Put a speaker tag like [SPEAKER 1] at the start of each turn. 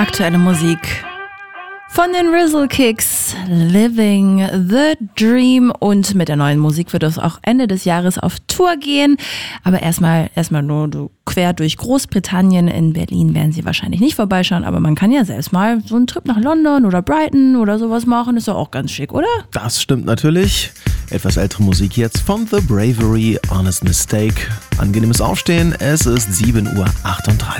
[SPEAKER 1] Aktuelle Musik von den Rizzle Kicks, Living the Dream. Und mit der neuen Musik wird es auch Ende des Jahres auf Tour gehen. Aber erstmal nur quer durch Großbritannien. In Berlin werden sie wahrscheinlich nicht vorbeischauen, aber man kann ja selbst mal so einen Trip nach London oder Brighton oder sowas machen. Ist doch auch ganz schick, oder?
[SPEAKER 2] Das stimmt natürlich. Etwas ältere Musik jetzt von The Bravery, Honest Mistake. Angenehmes Aufstehen, es ist 7:38 Uhr.